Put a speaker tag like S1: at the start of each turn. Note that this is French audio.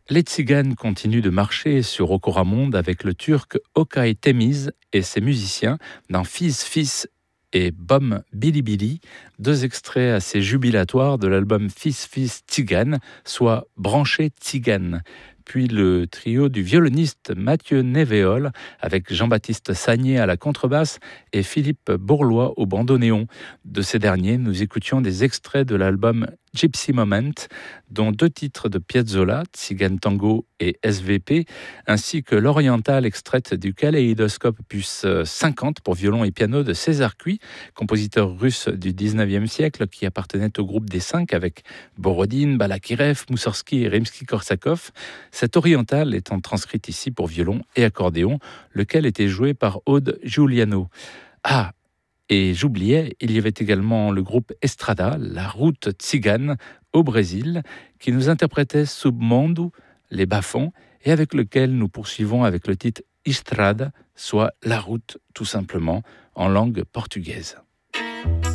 S1: Les tziganes continuent de marcher sur Okoramonde avec le turc Okay Temiz et ses musiciens dans Fils Fils et Bom Bili Bili, deux extraits assez jubilatoires de l'album Fils Fils Tzigane, soit Branché Tzigane. Puis le trio du violoniste Mathieu Nevéol avec Jean-Baptiste Sagné à la contrebasse et Philippe Bourlois au bandoneon. De ces derniers, nous écoutions des extraits de l'album Gypsy Moment, dont deux titres de Piazzolla, Tzigane Tango et SVP, ainsi que l'orientale extraite du Kaléidoscope Opus 50 pour violon et piano de César Cui, compositeur russe du 19e siècle qui appartenait au groupe des Cinq avec Borodine, Balakirev, Moussorski et Rimsky-Korsakov. Cette orientale étant transcrite ici pour violon et accordéon, lequel était joué par Aude Giuliano. Ah, et j'oubliais, il y avait également le groupe Estrada, la route tzigane au Brésil, qui nous interprétait Submundo, les bas-fonds, et avec lequel nous poursuivons avec le titre Estrada, soit la route tout simplement, en langue portugaise.